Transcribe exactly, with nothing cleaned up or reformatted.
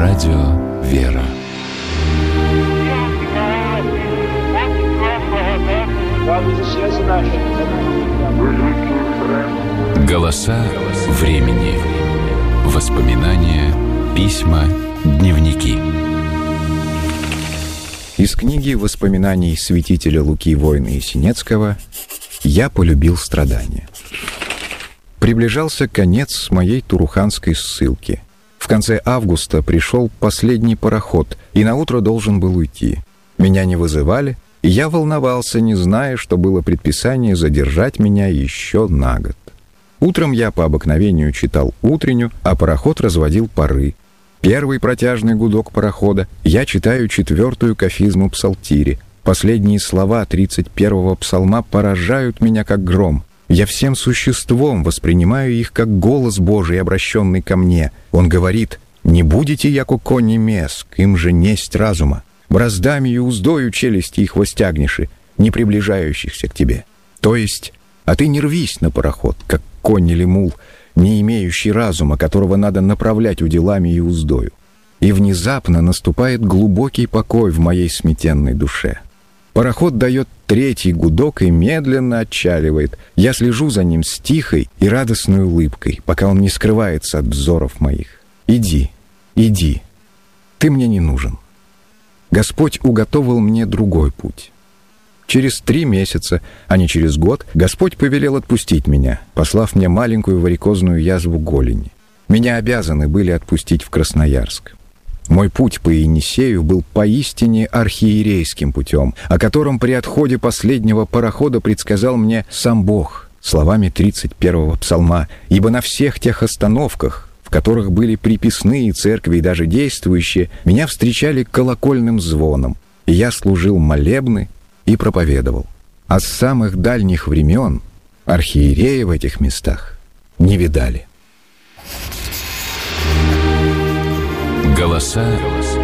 Радио «Вера». Голоса времени. Воспоминания, письма, дневники. Из книги воспоминаний святителя Луки Войны Есенинского «Я полюбил страдания». Приближался конец моей туруханской ссылки. В конце августа пришел последний пароход, и наутро должен был уйти. Меня не вызывали, и я волновался, не зная, что было предписание задержать меня еще на год. Утром я по обыкновению читал утренню, а пароход разводил пары. Первый протяжный гудок парохода, я читаю четвертую кафизму псалтири. Последние слова тридцать первого псалма поражают меня как гром. Я всем существом воспринимаю их как голос Божий, обращенный ко мне. Он говорит: «Не будете, яко кони меск, им же несть разума. Браздами и уздою челюсти их востягнеши, не приближающихся к тебе». То есть, а ты не рвись на пароход, как конь или мул, не имеющий разума, которого надо направлять уделами и уздою. И внезапно наступает глубокий покой в моей сметенной душе. Пароход дает третий гудок и медленно отчаливает. Я слежу за ним с тихой и радостной улыбкой, пока он не скрывается от взоров моих. Иди, иди, ты мне не нужен. Господь уготовил мне другой путь. Через три месяца, а не через год, Господь повелел отпустить меня, послав мне маленькую варикозную язву голени. Меня обязаны были отпустить в Красноярск. Мой путь по Енисею был поистине архиерейским путем, о котором при отходе последнего парохода предсказал мне сам Бог словами тридцать первого псалма: «Ибо на всех тех остановках, в которых были приписные церкви и даже действующие, меня встречали колокольным звоном, и я служил молебны и проповедовал. А с самых дальних времен архиереи в этих местах не видали». Голоса